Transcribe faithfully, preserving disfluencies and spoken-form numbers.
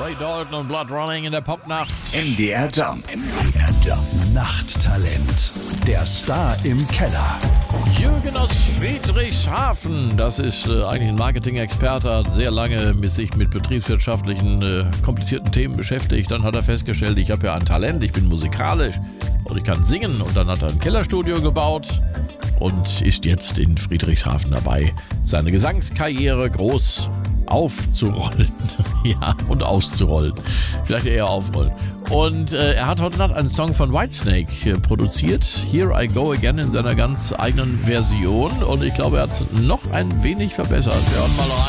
Ray Dalton und Blood Running in der Popnacht. M D R Jump. M D R Jump. Nachttalent. Der Star im Keller. Jürgen aus Friedrichshafen, das ist äh, eigentlich ein Marketing-Experte, hat sehr lange mit sich mit betriebswirtschaftlichen, äh, komplizierten Themen beschäftigt. Dann hat er festgestellt, ich habe ja ein Talent, ich bin musikalisch und ich kann singen. Und dann hat er ein Kellerstudio gebaut und ist jetzt in Friedrichshafen dabei, seine Gesangskarriere groß aufzurollen. Ja, und auszurollen. Vielleicht eher aufrollen. Und äh, er hat heute Nacht einen Song von Whitesnake äh, produziert. Here I Go Again in seiner ganz eigenen Version. Und ich glaube, er hat es noch ein wenig verbessert. Wir hören mal rein.